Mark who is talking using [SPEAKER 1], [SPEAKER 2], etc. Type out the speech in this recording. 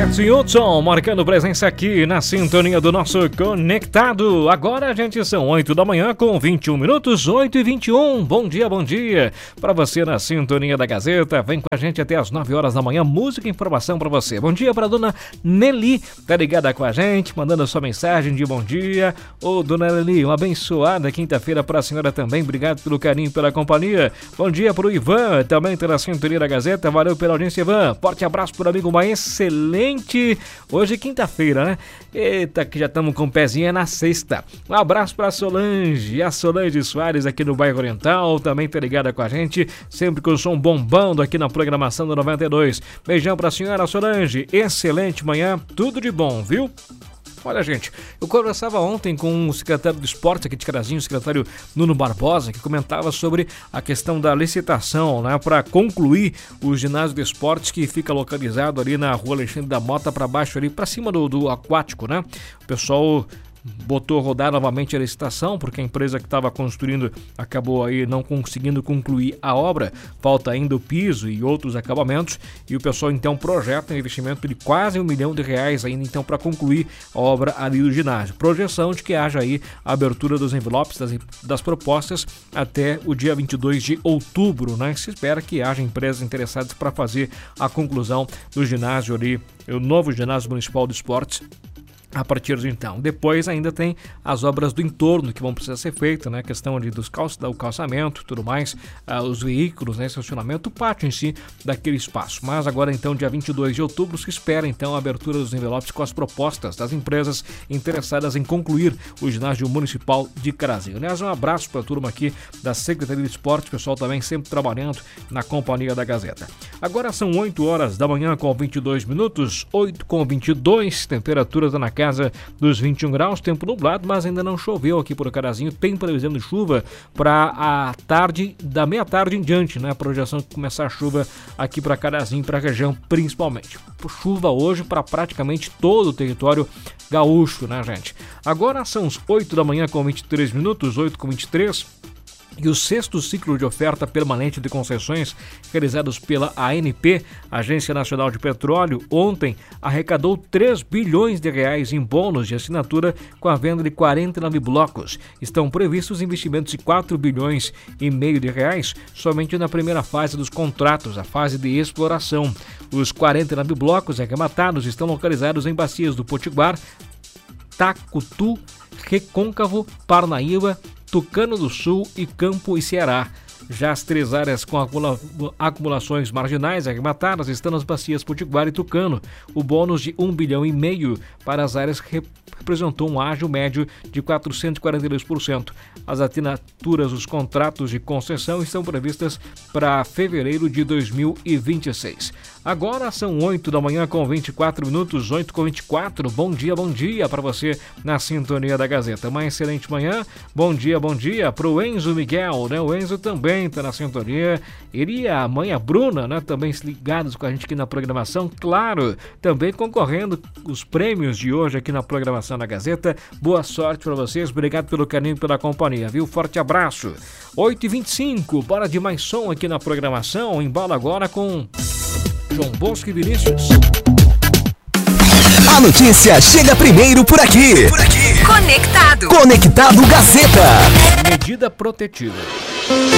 [SPEAKER 1] Edson Hudson marcando presença aqui na sintonia do nosso Conectado. Agora, gente, são 8 da manhã com 21 minutos, 8h21. Bom dia para você na sintonia da Gazeta. Vem com a gente até as 9 horas da manhã, música e informação para você. Bom dia para dona Nelly, tá ligada com a gente, mandando a sua mensagem de bom dia. Ô, dona Nelly, uma abençoada quinta-feira para a senhora também. Obrigado pelo carinho, pela companhia. Bom dia pro Ivan, também tá na sintonia da Gazeta. Valeu pela audiência, Ivan. Forte abraço pro amigo, uma excelente hoje, quinta-feira, né? Eita, que já estamos com o pezinho na sexta. Um abraço para a Solange Soares aqui no bairro Oriental, também tá ligada com a gente, sempre com o som bombando aqui na programação do 92. Beijão pra senhora Solange, excelente manhã, tudo de bom, viu? Olha, gente, eu conversava ontem com o secretário do esporte aqui de Carazinho, o secretário Nuno Barbosa, que comentava sobre a questão da licitação, né, para concluir o ginásio de esportes que fica localizado ali na rua Alexandre da Mota, para baixo ali, para cima do aquático, né? O pessoal botou a rodar novamente a licitação, porque a empresa que estava construindo acabou aí não conseguindo concluir a obra, falta ainda o piso e outros acabamentos, e o pessoal então projeta um investimento de quase R$1 milhão ainda então para concluir a obra ali do ginásio. Projeção de que haja aí a abertura dos envelopes das propostas até o dia 22 de outubro, né? Se espera que haja empresas interessadas para fazer a conclusão do ginásio ali, o novo ginásio municipal de esportes. A partir de então, depois ainda tem as obras do entorno que vão precisar ser feitas, né? A questão ali do calçamento, tudo mais, os veículos, né? Estacionamento, o pátio em si daquele espaço. Mas agora então, dia 22 de outubro, se espera então a abertura dos envelopes com as propostas das empresas interessadas em concluir o ginásio municipal de Carazinho. Aliás, um abraço para a turma aqui da Secretaria de Esporte, pessoal também sempre trabalhando na companhia da Gazeta. Agora são 8 horas da manhã com 22 minutos, 8h22, temperatura está na casa dos 21 graus, tempo nublado, mas ainda não choveu aqui por Carazinho, tem previsão de chuva para a tarde, da meia-tarde em diante, né? A projeção de começar a chuva aqui para Carazinho, para a região principalmente. Chuva hoje para praticamente todo o território gaúcho, né, gente? Agora são os 8 da manhã com 23 minutos, 8h23. E o sexto ciclo de oferta permanente de concessões realizados pela ANP, Agência Nacional de Petróleo, ontem arrecadou R$3 bilhões em bônus de assinatura com a venda de 49 blocos. Estão previstos investimentos de R$4,5 bilhões somente na primeira fase dos contratos, a fase de exploração. Os 49 blocos arrematados estão localizados em bacias do Potiguar, Tacutu, Recôncavo, Parnaíba, Tucano do Sul e Campo e Ceará. Já as três áreas com acumulações marginais arrematadas estão nas bacias Potiguar e Tucano. O bônus de R$1,5 bilhão para as áreas representou um ágio médio de 442%. As assinaturas dos contratos de concessão estão previstas para fevereiro de 2026. Agora são 8 da manhã com 24 minutos, 8h24. Bom dia para você na sintonia da Gazeta. Uma excelente manhã. Bom dia para o Enzo Miguel, né? O Enzo também está na sintonia. Ele e a mãe, a Bruna, né? Também ligados com a gente aqui na programação. Claro, também concorrendo os prêmios de hoje aqui na programação da Gazeta. Boa sorte para vocês. Obrigado pelo carinho e pela companhia, viu? Forte abraço. 8h25, bora de mais som aqui na programação. Embala agora com João Bosco e Vinícius.
[SPEAKER 2] A notícia chega primeiro por aqui. Conectado Gazeta.
[SPEAKER 1] Medida protetiva.